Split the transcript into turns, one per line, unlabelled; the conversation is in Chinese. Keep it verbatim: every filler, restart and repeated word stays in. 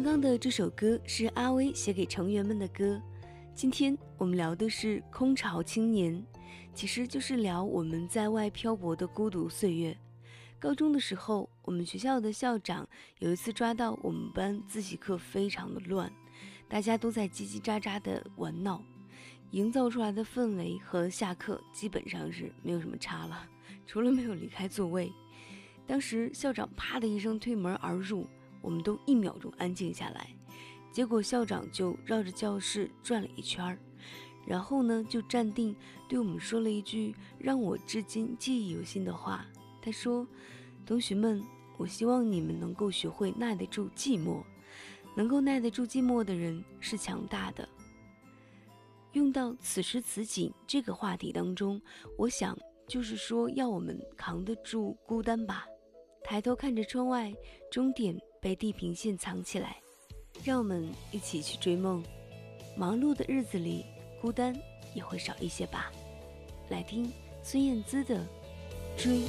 刚刚的这首歌是阿威写给成员们的歌。今天我们聊的是空巢青年，其实就是聊我们在外漂泊的孤独岁月。高中的时候，我们学校的校长有一次抓到我们班自习课非常的乱，大家都在叽叽喳喳的玩闹，营造出来的氛围和下课基本上是没有什么差了，除了没有离开座位。当时校长啪的一声推门而入，我们都一秒钟安静下来，结果校长就绕着教室转了一圈，然后呢就站定对我们说了一句让我至今记忆犹新的话。他说，同学们，我希望你们能够学会耐得住寂寞，能够耐得住寂寞的人是强大的。用到此时此景这个话题当中，我想就是说要我们扛得住孤单吧。抬头看着窗外，终点被地平线藏起来，让我们一起去追梦。忙碌的日子里，孤单也会少一些吧。来听孙燕姿的《追》。